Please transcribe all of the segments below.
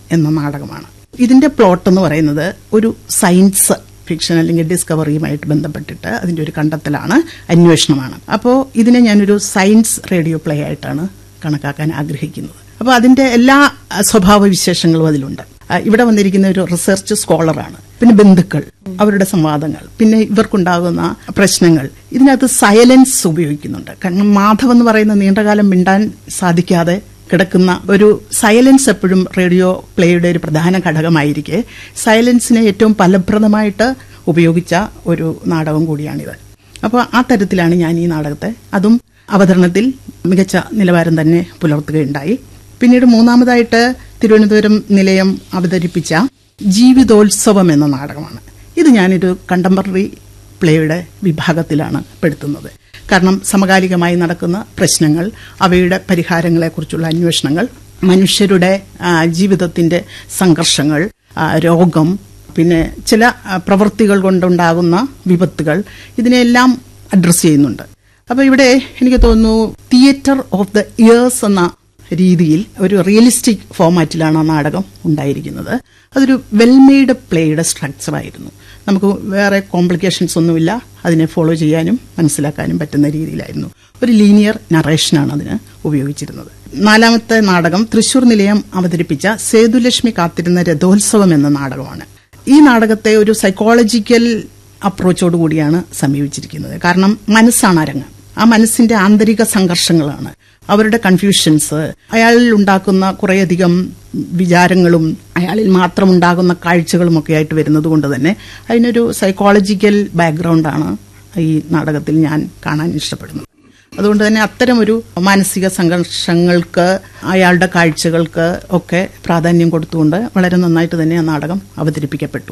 എന്ന നാടകമാണ്. ഇതിന്റെ പ്ലോട്ട് എന്ന് പറയുന്നത് ഒരു സയൻസ് ഫിക്ഷൻ അല്ലെങ്കിൽ ഡിസ്കവറിയുമായിട്ട് ബന്ധപ്പെട്ടിട്ട് അതിന്റെ ഒരു കണ്ടെത്തലാണ്, അന്വേഷണമാണ്. അപ്പോൾ ഇതിനെ ഞാനൊരു സയൻസ് റേഡിയോ പ്ലേ ആയിട്ടാണ് കണക്കാക്കാൻ ആഗ്രഹിക്കുന്നത്. അപ്പോൾ അതിന്റെ എല്ലാ സ്വഭാവ വിശേഷങ്ങളും അതിലുണ്ട്. ഇവിടെ വന്നിരിക്കുന്ന ഒരു റിസർച്ച് സ്കോളറാണ്, പിന്നെ ബന്ധുക്കൾ, അവരുടെ സംവാദങ്ങൾ, പിന്നെ ഇവർക്കുണ്ടാകുന്ന പ്രശ്നങ്ങൾ. ഇതിനകത്ത് സൈലൻസ് ഉപയോഗിക്കുന്നുണ്ട്. കാരണം മാധവ് എന്ന് പറയുന്ന നീണ്ടകാലം മിണ്ടാൻ സാധിക്കാതെ കിടക്കുന്ന ഒരു സൈലൻസ് എപ്പോഴും റേഡിയോ പ്ലേയുടെ ഒരു പ്രധാന ഘടകമായിരിക്കെ സൈലൻസിനെ ഏറ്റവും ഫലപ്രദമായിട്ട് ഉപയോഗിച്ച ഒരു നാടകം കൂടിയാണിത്. അപ്പോൾ ആ തരത്തിലാണ് ഞാൻ ഈ നാടകത്തെ, അതും അവതരണത്തിൽ മികച്ച നിലവാരം തന്നെ പുലർത്തുകയുണ്ടായി. പിന്നീട് മൂന്നാമതായിട്ട് തിരുവനന്തപുരം നിലയം അവതരിപ്പിച്ച ജീവിതോത്സവം എന്ന നാടകമാണ്. ഇത് ഞാനൊരു കണ്ടംപററി പ്ലേയുടെ വിഭാഗത്തിലാണ് പെടുത്തുന്നത്. കാരണം സമകാലികമായി നടക്കുന്ന പ്രശ്നങ്ങൾ, അവയുടെ പരിഹാരങ്ങളെക്കുറിച്ചുള്ള അന്വേഷണങ്ങൾ, മനുഷ്യരുടെ ജീവിതത്തിന്റെ സംഘർഷങ്ങൾ, രോഗം, പിന്നെ ചില പ്രവൃത്തികൾ കൊണ്ടുണ്ടാകുന്ന വിപത്തുകൾ, ഇതിനെല്ലാം അഡ്രസ് ചെയ്യുന്നുണ്ട്. അപ്പോൾ ഇവിടെ എനിക്ക് തോന്നുന്നു തിയേറ്റർ ഓഫ് ദ ഇയേഴ്സ് എന്ന രീതിയിൽ ഒരു റിയലിസ്റ്റിക് ഫോമാറ്റിലാണ് ആ നാടകം ഉണ്ടായിരിക്കുന്നത്. അതൊരു വെൽമെയ്ഡ് പ്ലേയുടെ സ്ട്രക്ചറായിരുന്നു. നമുക്ക് വേറെ കോംപ്ലിക്കേഷൻസ് ഒന്നുമില്ല, അതിനെ ഫോളോ ചെയ്യാനും മനസ്സിലാക്കാനും പറ്റുന്ന രീതിയിലായിരുന്നു. ഒരു ലീനിയർ നറേഷനാണ് അതിന് ഉപയോഗിച്ചിരുന്നത്. നാലാമത്തെ നാടകം തൃശൂർ നിലയം അവതരിപ്പിച്ച സേതുലക്ഷ്മി കാത്തിരുന്ന രഥോത്സവം എന്ന നാടകമാണ്. ഈ നാടകത്തെ ഒരു സൈക്കോളജിക്കൽ അപ്രോച്ചോടുകൂടിയാണ് സമീപിച്ചിരിക്കുന്നത്. കാരണം മനസ്സാണ് അരങ്ങ്. ആ മനസ്സിന്റെ ആന്തരിക സംഘർഷങ്ങളാണ്, അവരുടെ കൺഫ്യൂഷൻസ്, അയാളിൽ ഉണ്ടാക്കുന്ന കുറേയധികം വിചാരങ്ങളും അയാളിൽ മാത്രം ഉണ്ടാകുന്ന കാഴ്ചകളും ഒക്കെ ആയിട്ട് വരുന്നത് കൊണ്ട് തന്നെ അതിനൊരു സൈക്കോളജിക്കൽ ബാക്ക്ഗ്രൗണ്ടാണ് ഈ നാടകത്തിൽ ഞാൻ കാണാൻ ഇഷ്ടപ്പെടുന്നത്. അതുകൊണ്ട് തന്നെ അത്തരമൊരു മാനസിക സംഘർഷങ്ങൾക്ക്, അയാളുടെ കാഴ്ചകൾക്ക് ഒക്കെ പ്രാധാന്യം കൊടുത്തുകൊണ്ട് വളരെ നന്നായിട്ട് തന്നെ ആ നാടകം അവതരിപ്പിക്കപ്പെട്ടു.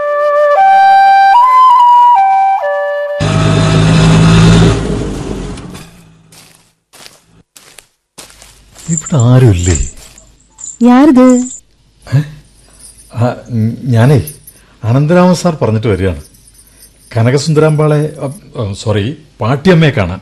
ഇവിടെ ആരുമില്ലേ? യാരിത്? ഞാനേ അനന്തരാമൻ സാർ പറഞ്ഞിട്ട് വരികയാണ്. കനകസുന്ദരാമ്പാളെ, സോറി, പാട്ടിയമ്മയെ കാണാൻ.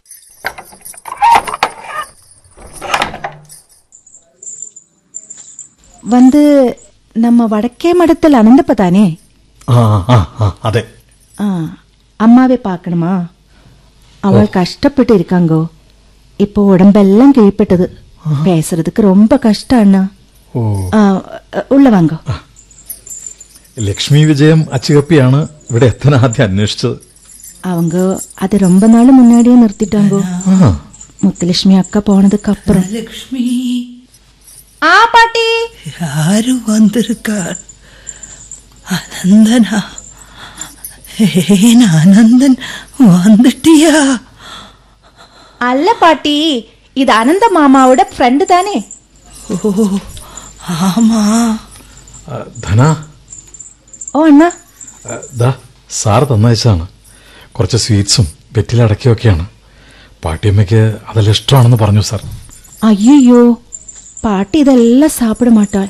வந்து நம்ம வடக்கே மடத்தில் அனந்தப்ப தானே? അതെ. அம்மாவே பார்க்கணுமா? அவள் கஷ்டப்பட்டு இருக்காங்கோ. இப்போ உடம்பெல்லாம் கீழ்பட்டது. பேசுறதுக்கு ரொம்ப கஷ்டம் அண்ணா. ഉള്ള വാങ്ങോ. ലക്ഷ്മി വിജയം അച്ചുകപ്പിയാണ് ഇവിടെ എത്താൻ ആദ്യം അന്വേഷിച്ചത്. அவங்க அது ரொம்ப நாள் முன்னாடியே நிறுத்திட்டாங்கோ. முத்துலட்சுமி அக்கா போனதுக்கு அப்புறம். லட்சுமி பாட்டி யாரு வந்திருக்கார்? அனந்தனா? ஏன் அனந்தன் வந்துட்டியா? அல்ல பாட்டி, இது அனந்த மாமாவோட ஃப்ரெண்டு தானே? ஓ ஆமா. ധന. ഓ അണ്ണാ, സാർ തന്നയച്ചാണ്. കുറച്ച് സ്വീറ്റ്സും വെറ്റിലടക്കിയൊക്കെയാണ്. പാട്ടിയമ്മയ്ക്ക് അതെല്ലാം ഇഷ്ടമാണെന്ന് പറഞ്ഞു സാർ. അയ്യോ, പാട്ടി ഇതെല്ലാം സാപ്പിട മാട്ടാൾ.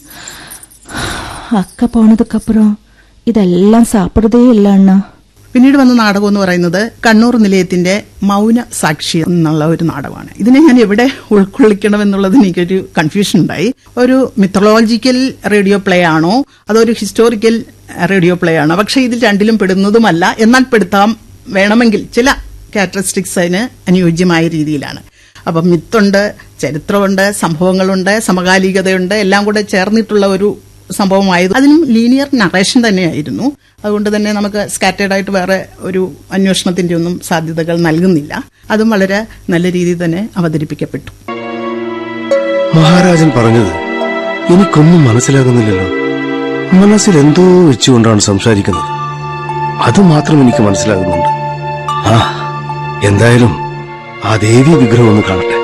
അക്ക പോണതുക്കപ്പുറം ഇതെല്ലാം സാപ്പിടതേ ഇല്ല അണ്ണാ. പിന്നീട് വന്ന നാടകം എന്ന് പറയുന്നത് കണ്ണൂർ നിലയത്തിന്റെ മൗന സാക്ഷി എന്നുള്ള ഒരു നാടകമാണ്. ഇതിനെ ഞാൻ എവിടെ ഉൾക്കൊള്ളിക്കണമെന്നുള്ളത് എനിക്കൊരു കൺഫ്യൂഷൻ ഉണ്ടായി. ഒരു മിത്തോളജിക്കൽ റേഡിയോ പ്ലേ ആണോ അതോ ഒരു ഹിസ്റ്റോറിക്കൽ റേഡിയോ പ്ലേ ആണോ? പക്ഷെ ഇതിൽ രണ്ടിലും പെടുന്നതുമല്ല. എന്നാൽ പെടുത്താം, വേണമെങ്കിൽ ചില ക്യാരക്ടറിസ്റ്റിക്സ് അതിന് അനുയോജ്യമായ രീതിയിലാണ്. അപ്പം മിത്തുണ്ട്, ചരിത്രമുണ്ട്, സംഭവങ്ങളുണ്ട്, സമകാലികതയുണ്ട്, എല്ലാം കൂടെ ചേർന്നിട്ടുള്ള ഒരു സംഭവമായത്. അതിനും ലീനിയർ നറേഷൻ തന്നെയായിരുന്നു. അതുകൊണ്ട് തന്നെ നമുക്ക് സ്കാറ്റേഡ് ആയിട്ട് വേറെ ഒരു അന്വേഷണത്തിന്റെ ഒന്നും സാധ്യതകൾ നൽകുന്നില്ല. അതും വളരെ നല്ല രീതിയിൽ തന്നെ അവതരിപ്പിക്കപ്പെട്ടു. മഹാരാജൻ പറഞ്ഞത് എനിക്കൊന്നും മനസ്സിലാകുന്നില്ലല്ലോ. മനസ്സിൽ എന്തോ വെച്ചുകൊണ്ടാണ് സംസാരിക്കുന്നത്. അതുമാത്രം എനിക്ക് മനസ്സിലാകുന്നുണ്ട്. എന്തായാലും ആ ദേവി വിഗ്രഹം ഒന്ന് കാണട്ടെ.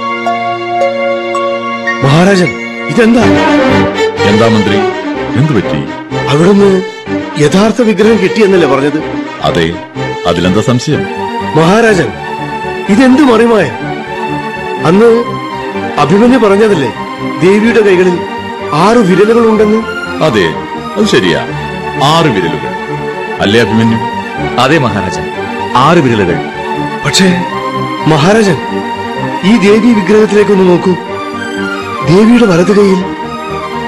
മഹാരാജൻ, ഇതെന്താ? എന്താ മന്ത്രി, എന്തു പറ്റി? അവിടുന്ന് യഥാർത്ഥ വിഗ്രഹം കിട്ടിയെന്നല്ലേ പറഞ്ഞത്? അതെ, അതിലെന്താ സംശയം? മഹാരാജൻ, ഇതെന്ത് മറിമായ? അന്ന് അഭിമന്യു പറഞ്ഞതല്ലേ ദേവിയുടെ കൈകളിൽ 6 വിരലുകളുണ്ടെന്ന്? അതെ, അത് ശരിയാ, 6 വിരലുകൾ അല്ലേ അഭിമന്യു? അതെ മഹാരാജൻ, 6 വിരലുകൾ. പക്ഷേ മഹാരാജൻ, ഈ ദേവി വിഗ്രഹത്തിലേക്കൊന്ന് നോക്കൂ. ദേവിയുടെ വലതു കൈയിൽ